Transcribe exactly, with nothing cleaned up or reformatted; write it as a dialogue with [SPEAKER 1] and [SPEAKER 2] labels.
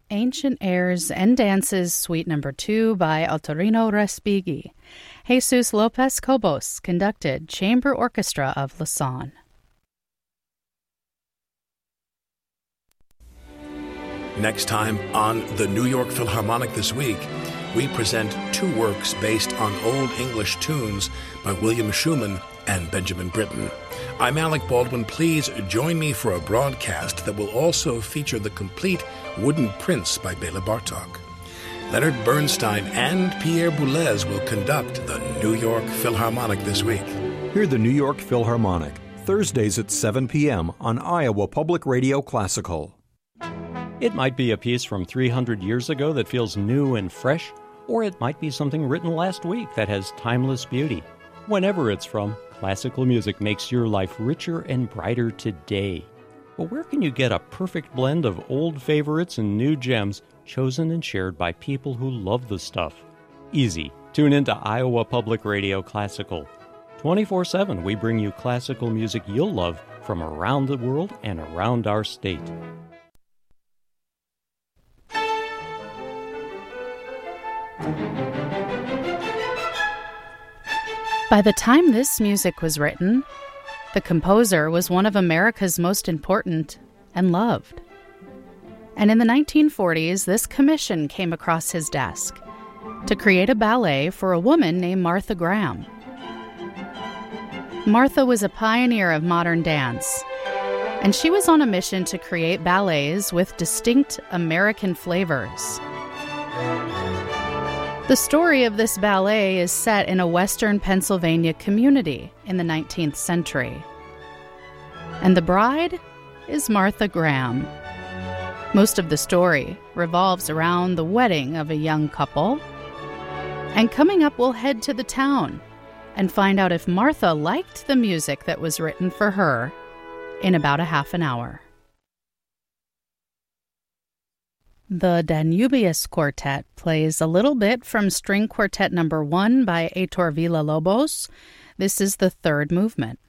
[SPEAKER 1] Ancient Airs and Dances, Suite Number two by Ottorino Respighi. Jesus Lopez Cobos conducted Chamber Orchestra of Lausanne.
[SPEAKER 2] Next time on the New York Philharmonic This Week, we present two works based on Old English tunes by William Schumann and Benjamin Britten. I'm Alec Baldwin. Please join me for a broadcast that will also feature the complete Wooden Prince by Bela Bartok. Leonard Bernstein and Pierre Boulez will conduct the New York Philharmonic This Week.
[SPEAKER 3] Hear the New York Philharmonic, Thursdays at seven p.m. on Iowa Public Radio Classical.
[SPEAKER 4] It might be a piece from three hundred years ago that feels new and fresh, or it might be something written last week that has timeless beauty. Whenever it's from, classical music makes your life richer and brighter today. But where can you get a perfect blend of old favorites and new gems chosen and shared by people who love the stuff? Easy. Tune into Iowa Public Radio Classical. twenty-four seven, we bring you classical music you'll love from around the world and around our state.
[SPEAKER 1] By the time this music was written, the composer was one of America's most important and loved. And in the nineteen forties, this commission came across his desk to create a ballet for a woman named Martha Graham. Martha was a pioneer of modern dance, and she was on a mission to create ballets with distinct American flavors. The story of this ballet is set in a western Pennsylvania community in the nineteenth century. And the bride is Martha Graham. Most of the story revolves around the wedding of a young couple. And coming up, we'll head to the town and find out if Martha liked the music that was written for her in about a half an hour. The Danubius Quartet plays a little bit from String Quartet Number one by Heitor Villa-Lobos. This is the third movement.